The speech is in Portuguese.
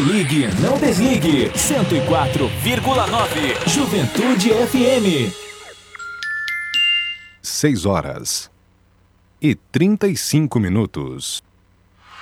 ligue, não desligue. 104,9 Juventude FM. 6 horas e 35 minutos.